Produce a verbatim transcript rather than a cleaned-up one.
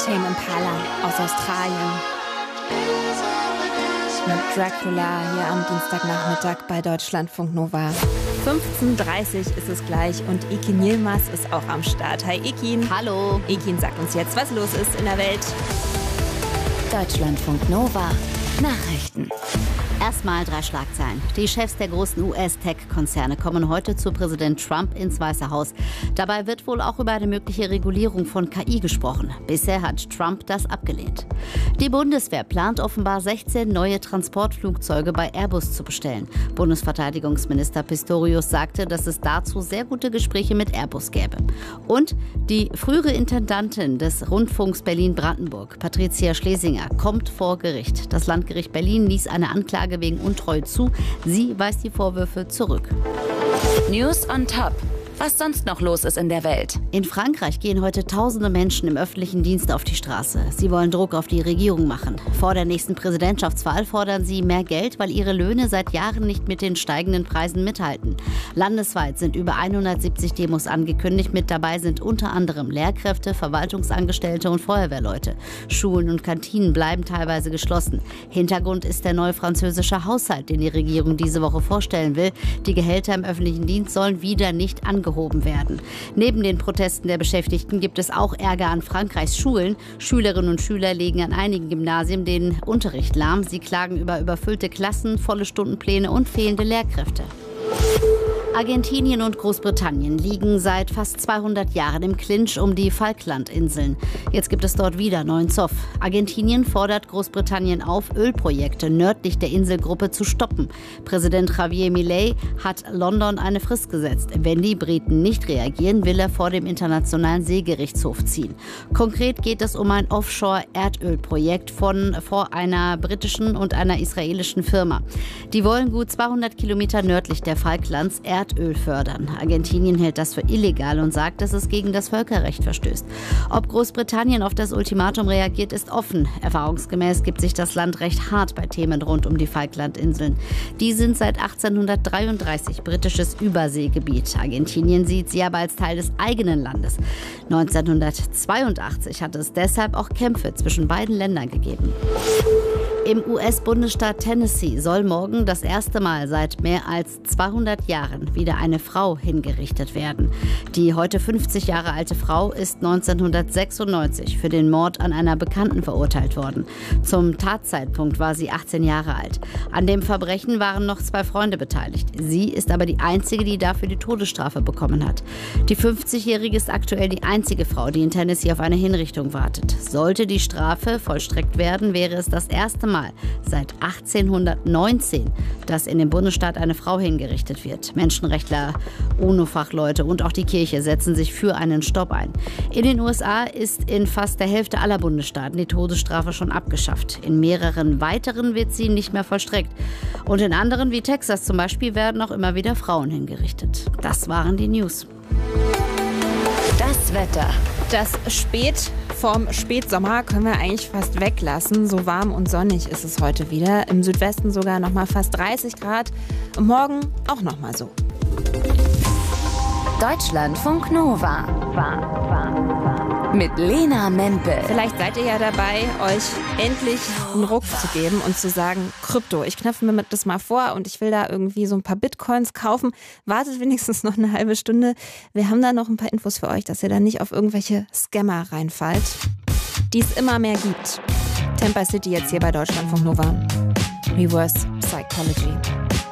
Tame Impala aus Australien. Mit Dracula hier am Dienstagnachmittag bei Deutschlandfunk Nova. fünfzehn Uhr dreißig ist es gleich und Ekin Yilmaz ist auch am Start. Hi Ekin. Hallo. Ekin sagt uns jetzt, was los ist in der Welt. Deutschlandfunk Nova. Nachrichten. Erstmal drei Schlagzeilen. Die Chefs der großen U S-Tech-Konzerne kommen heute zu Präsident Trump ins Weiße Haus. Dabei wird wohl auch über eine mögliche Regulierung von K I gesprochen. Bisher hat Trump das abgelehnt. Die Bundeswehr plant offenbar sechzehn neue Transportflugzeuge bei Airbus zu bestellen. Bundesverteidigungsminister Pistorius sagte, dass es dazu sehr gute Gespräche mit Airbus gäbe. Und die frühere Intendantin des Rundfunks Berlin-Brandenburg, Patricia Schlesinger, kommt vor Gericht. Das Landgericht Berlin ließ eine Anklage wegen Untreue zu. Sie weist die Vorwürfe zurück. News on Top. Was sonst noch los ist in der Welt. In Frankreich gehen heute tausende Menschen im öffentlichen Dienst auf die Straße. Sie wollen Druck auf die Regierung machen. Vor der nächsten Präsidentschaftswahl fordern sie mehr Geld, weil ihre Löhne seit Jahren nicht mit den steigenden Preisen mithalten. Landesweit sind über hundertsiebzig Demos angekündigt. Mit dabei sind unter anderem Lehrkräfte, Verwaltungsangestellte und Feuerwehrleute. Schulen und Kantinen bleiben teilweise geschlossen. Hintergrund ist der neue französische Haushalt, den die Regierung diese Woche vorstellen will. Die Gehälter im öffentlichen Dienst sollen wieder nicht angehoben werden. Neben den Protesten der Beschäftigten gibt es auch Ärger an Frankreichs Schulen. Schülerinnen und Schüler legen an einigen Gymnasien den Unterricht lahm. Sie klagen über überfüllte Klassen, volle Stundenpläne und fehlende Lehrkräfte. Argentinien und Großbritannien liegen seit fast zweihundert Jahren im Clinch um die Falklandinseln. Jetzt gibt es dort wieder neuen Zoff. Argentinien fordert Großbritannien auf, Ölprojekte nördlich der Inselgruppe zu stoppen. Präsident Javier Milei hat London eine Frist gesetzt. Wenn die Briten nicht reagieren, will er vor dem Internationalen Seegerichtshof ziehen. Konkret geht es um ein Offshore-Erdölprojekt von vor einer britischen und einer israelischen Firma. Die wollen gut zweihundert Kilometer nördlich der Falklands Erdöl fördern. Argentinien hält das für illegal und sagt, dass es gegen das Völkerrecht verstößt. Ob Großbritannien auf das Ultimatum reagiert, ist offen. Erfahrungsgemäß gibt sich das Land recht hart bei Themen rund um die Falklandinseln. Die sind seit achtzehnhundertdreiunddreißig britisches Überseegebiet. Argentinien sieht sie aber als Teil des eigenen Landes. neunzehnhundertzweiundachtzig hat es deshalb auch Kämpfe zwischen beiden Ländern gegeben. Im U S-Bundesstaat Tennessee soll morgen das erste Mal seit mehr als zweihundert Jahren wieder eine Frau hingerichtet werden. Die heute fünfzig Jahre alte Frau ist neunzehnhundertsechsundneunzig für den Mord an einer Bekannten verurteilt worden. Zum Tatzeitpunkt war sie achtzehn Jahre alt. An dem Verbrechen waren noch zwei Freunde beteiligt. Sie ist aber die einzige, die dafür die Todesstrafe bekommen hat. Die fünfzigjährige ist aktuell die einzige Frau, die in Tennessee auf eine Hinrichtung wartet. Sollte die Strafe vollstreckt werden, wäre es das erste Mal seit achtzehnhundertneunzehn, dass in dem Bundesstaat eine Frau hingerichtet wird. Menschenrechtler, UNO-Fachleute und auch die Kirche setzen sich für einen Stopp ein. In den U S A ist in fast der Hälfte aller Bundesstaaten die Todesstrafe schon abgeschafft. In mehreren weiteren wird sie nicht mehr vollstreckt. Und in anderen, wie Texas zum Beispiel, werden auch immer wieder Frauen hingerichtet. Das waren die News. Das Wetter. Das Spät vom Spätsommer können wir eigentlich fast weglassen. So warm und sonnig ist es heute wieder. Im Südwesten sogar noch mal fast dreißig Grad. Und morgen auch noch mal so. Deutschlandfunk Nova. Mit Lena Mempel. Vielleicht seid ihr ja dabei, euch endlich einen Ruck zu geben und zu sagen, Krypto, ich knöpfe mir das mal vor und ich will da irgendwie so ein paar Bitcoins kaufen. Wartet wenigstens noch eine halbe Stunde. Wir haben da noch ein paar Infos für euch, dass ihr da nicht auf irgendwelche Scammer reinfallt, die es immer mehr gibt. Tampa City jetzt hier bei Deutschlandfunk Nova. Reverse Psychology.